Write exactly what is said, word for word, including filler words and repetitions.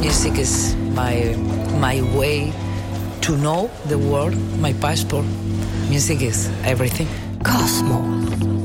Music is my my way to know the world, my passport. Music is everything. Cosmo.